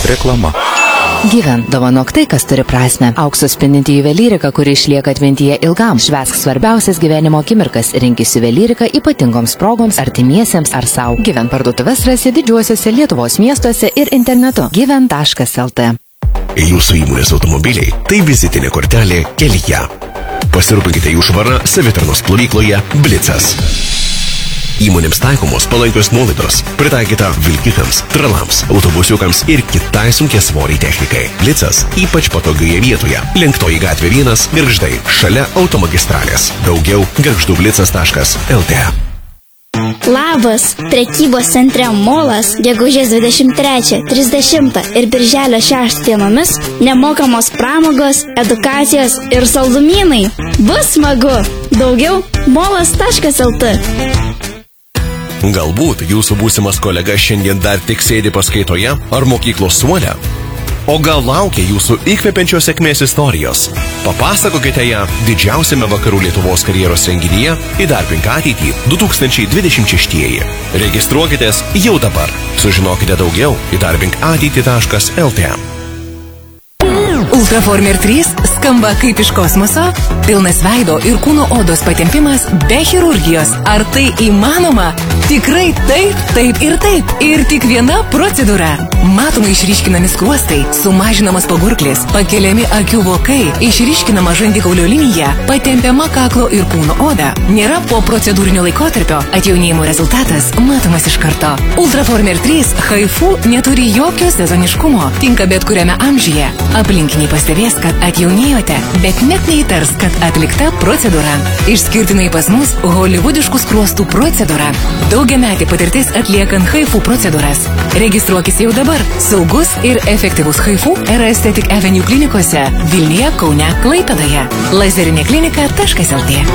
Reklama. Gyven, dovanok tai, kas turi prasme. Auksu spindinti juvelyrika, kuri išlieka atmintyje ilgam. Švęsk svarbiausias gyvenimo akimirkas. Rinkis juvelyrika ypatingoms progoms, artimiesiems ar sau. Gyven parduotuves rasi didžiuosiuose Lietuvos miestuose ir internetu. Gyven.lt. Jūsų įmonės automobiliai – tai vizitinė kortelė kelyje. Pasirūpinkite jų švarą savitarnos plovykloje Blitzas. Įmonėms taikomos palankios nuolaidos, pritaikyta vilkikams, tralams, autobusiukams ir kitai sunkiasvoriai technikai. Blitzas ypač patogioje vietoje. Lenktoji gatvė 1, Gargždai, šalia automagistralės. Daugiau gargždublitzas.lt. Labas! Prekybos centre Molas gegužės 23, 30 ir birželio 6 dienomis nemokamos pramogos, edukacijos ir saldumynai. Bus smagu! Daugiau molas.lt. Galbūt jūsų būsimas kolega šiandien dar tik sėdi paskaitoje ar mokyklos suole? O gal laukia jūsų įkvepiančios sėkmės istorijos? Papasakokite ją didžiausiame Vakarų Lietuvos karjeros renginyje Įdarbink ateitį 2026. Registruokitės jau dabar. Sužinokite daugiau įdarbinkateitį.lt. Ultraformer 3 skamba kaip iš kosmoso, pilnas veido ir kūno odos patempimas be chirurgijos. Ar tai įmanoma? Tikrai taip, taip ir taip. Ir tik viena procedūra. Matomai išryškinami skruostai, sumažinamas pagurklis, pakeliami akių vokai, išryškinama žandikaulio linija, patempiama kaklo ir kūno oda. Nėra po procedūrinio laikotarpio, atjaunėjimo rezultatas matomas iš karto. Ultraformer 3 Haifu neturi jokio sezoniškumo, tinka bet kuriame amžiuje. Aplinkiniai pastebės, kad atjaunėjote, bet net neįtars, kad atlikta procedūra. Išskirtinai pas mus holivudiškų skruostų procedūra. Daugiametė patirtis atliekant Haifu procedūras. Registruokis jau dabar. Saugus ir efektyvus Haifu yra Aesthetic Avenue klinikose Vilniuje, Kaune, Klaipėdoje. Lazerinė klinika.lt.